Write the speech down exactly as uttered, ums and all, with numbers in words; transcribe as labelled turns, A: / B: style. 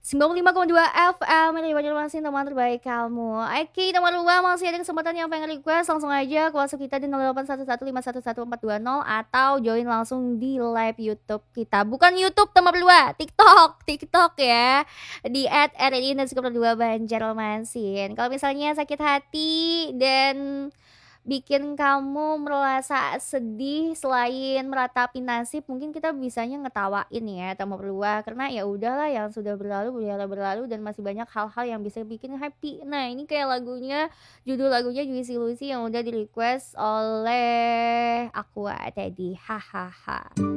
A: sembilan puluh lima koma dua F M ini Banjarmasin, teman terbaik kamu. Oke, teman luar masih ada kesempatan yang pengen request, langsung aja ke WhatsApp kita di nol delapan satu satu lima satu satu empat dua nol atau join langsung di live YouTube kita. Bukan YouTube teman berdua, TikTok, TikTok ya. Di at r i underscore dua Banjarmasin. Kalau misalnya sakit hati dan bikin kamu merasa sedih selain meratapi nasib, mungkin kita bisanya ngetawain ya sama berdua, karena ya udahlah yang sudah berlalu berlalu berlalu dan masih banyak hal-hal yang bisa bikin happy. Nah ini kayak lagunya, judul lagunya Juicy Lucy yang udah di request oleh Aqua tadi, hahaha.